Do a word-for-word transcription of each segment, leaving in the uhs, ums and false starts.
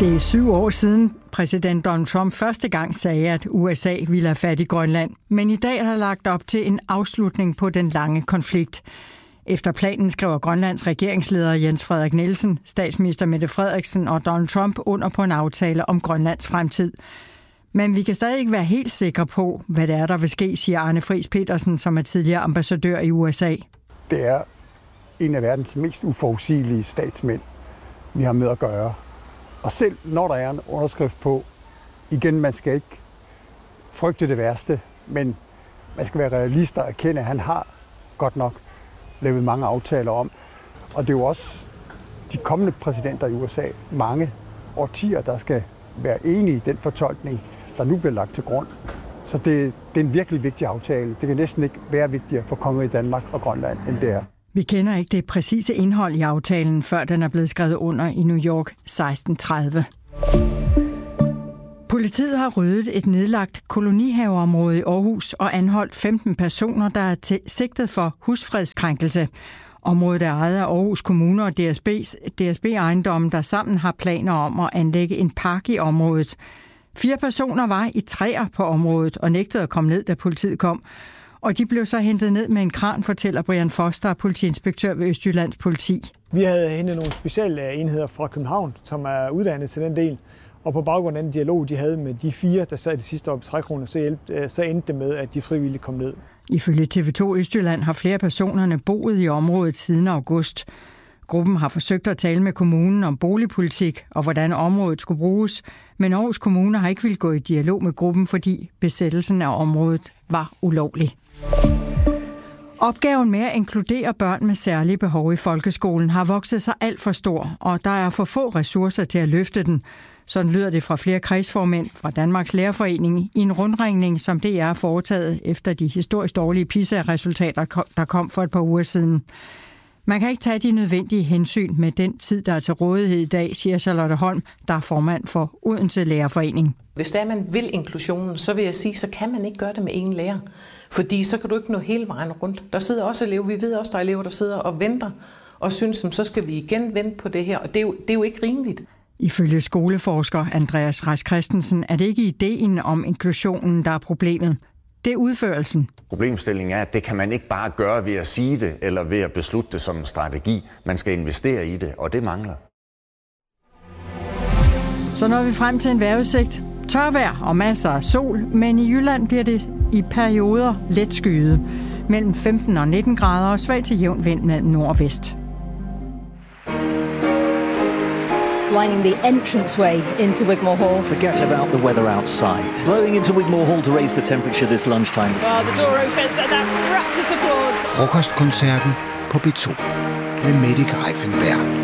Det er syv år siden præsident Donald Trump første gang sagde, at U S A ville have fat i Grønland. Men i dag er der lagt op til en afslutning på den lange konflikt. Efter planen skriver Grønlands regeringsleder Jens Frederik Nielsen, statsminister Mette Frederiksen og Donald Trump under på en aftale om Grønlands fremtid. Men vi kan stadig ikke være helt sikre på, hvad det er, der vil ske, siger Arne Friis Petersen, som er tidligere ambassadør i U S A. Det er en af verdens mest uforudsigelige statsmænd, vi har med at gøre. Og selv når der er en underskrift på, igen, man skal ikke frygte det værste, men man skal være realist og erkende, at han har godt nok lavet mange aftaler om. Og det er jo også de kommende præsidenter i U S A, mange årtier, der skal være enige i den fortolkning, der nu bliver lagt til grund. Så det, det er en virkelig vigtig aftale. Det kan næsten ikke være vigtigere for kongeriget Danmark og Grønland, end det er. Vi kender ikke det præcise indhold i aftalen, før den er blevet skrevet under i New York seksten tredive. Politiet har ryddet et nedlagt kolonihaveområde i Aarhus og anholdt femten personer, der er til sigtet for husfredskrænkelse. Området er ejet af Aarhus Kommune og D S B's D S B-ejendommen, der sammen har planer om at anlægge en park i området. Fire personer var i træer på området og nægtede at komme ned, da politiet kom. Og de blev så hentet ned med en kran, fortæller Brian Foster, politiinspektør ved Østjyllands Politi. Vi havde hentet nogle specielle enheder fra København, som er uddannet til den del. Og på baggrund af den dialog, de havde med de fire, der sad det sidste år på trækroner, så, hjælpte, så endte det med, at de frivilligt kom ned. Ifølge T V to Østjylland har flere personerne boet i området siden august. Gruppen har forsøgt at tale med kommunen om boligpolitik og hvordan området skulle bruges, men Aarhus Kommune har ikke ville gå i dialog med gruppen, fordi besættelsen af området var ulovlig. Opgaven med at inkludere børn med særlige behov i folkeskolen har vokset sig alt for stor, og der er for få ressourcer til at løfte den. Sådan lyder det fra flere kredsformænd fra Danmarks Lærerforening i en rundringning, som D R har foretaget efter de historisk dårlige PISA-resultater, der kom for et par uger siden. Man kan ikke tage de nødvendige hensyn med den tid, der er til rådighed i dag, siger Charlotte Holm, der er formand for Odense Lærerforening. Hvis der man vil inklusionen, så vil jeg sige, så kan man ikke gøre det med én lærer. Fordi så kan du ikke nå hele vejen rundt. Der sidder også elever, vi ved også, der er elever, der sidder og venter og synes, så skal vi igen vente på det her. Og det er jo, det er jo ikke rimeligt. Ifølge skoleforsker Andreas Rask Christensen er det ikke ideen om inklusionen, der er problemet. Det er udførelsen. Problemstillingen er, at det kan man ikke bare gøre ved at sige det, eller ved at beslutte det som en strategi. Man skal investere i det, og det mangler. Så når vi frem til en vejrudsigt. Tørvejr og masser af sol, men i Jylland bliver det i perioder let skyet. Mellem femten og nitten grader og svag til jævn vind mellem nord og vest. Lining the entranceway into Wigmore Hall. Forget about the weather outside. Blowing into Wigmore Hall to raise the temperature this lunchtime. Well, the door opens and that rapturous applause. Frokostkoncerten på B to med Mette Greiffenberg.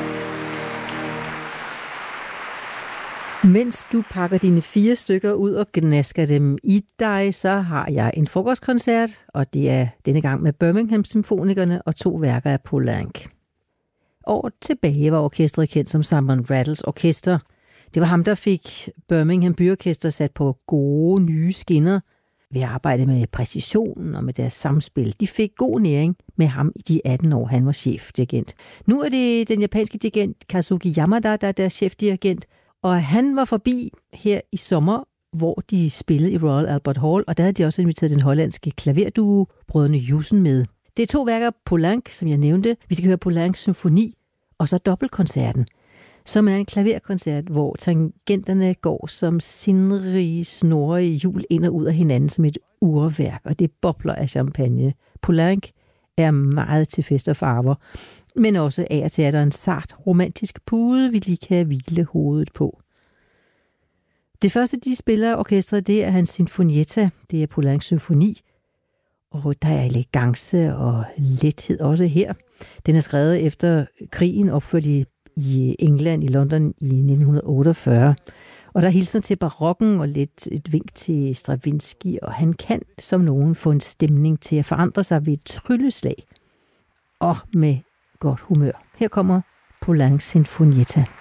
Mens du pakker dine fire stykker ud og gnasker dem i dig, så har jeg en frokostkoncert, og det er denne gang med Birmingham-symfonikerne og to værker af Poulenc. År tilbage var orkestret kendt som Simon Rattles Orkester. Det var ham, der fik Birmingham Byorkester sat på gode, nye skinner ved at arbejde med præcision og med deres samspil. De fik god næring med ham i de atten år, han var chefdirigent. Nu er det den japanske dirigent Kazuki Yamada, der er deres chefdirigent, og han var forbi her i sommer, hvor de spillede i Royal Albert Hall, og der havde de også inviteret den hollandske klaverduo, brødrene Jussen, med. Det er to værker Poulenc, som jeg nævnte. Vi skal høre Poulencs symfoni, og så dobbeltkoncerten, som er en klaverkoncert, hvor tangenterne går som sindrige snore i hjul ind og ud af hinanden som et urværk, og det bobler af champagne. Poulenc er meget til fest og farver, men også af og til er der en sart romantisk pude, vi lige kan hvile hovedet på. Det første, de spiller orkestret, det er hans sinfonietta. Det er Poulencs symfoni, og der er elegance og lethed også her. Den er skrevet efter krigen, opført i, i England, i London i nitten otteogfyrre. Og der hilser til barokken og lidt et vink til Stravinsky, og han kan som nogen få en stemning til at forandre sig ved et trylleslag og med godt humør. Her kommer Poulencs sinfonietta.